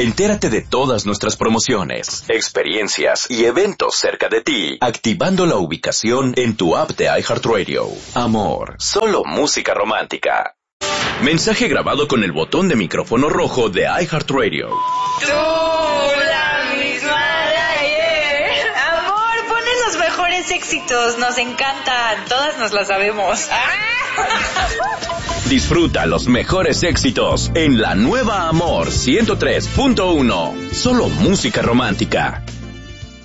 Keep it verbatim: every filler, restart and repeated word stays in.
Entérate de todas nuestras promociones, experiencias y eventos cerca de ti, activando la ubicación en tu app de iHeartRadio. Amor, solo música romántica. Mensaje grabado con el botón de micrófono rojo de iHeartRadio. Tú, la misma de ayer. Amor, pones los mejores éxitos, nos encantan, todas nos las sabemos. Disfruta los mejores éxitos en la nueva Amor ciento tres punto uno. Solo música romántica.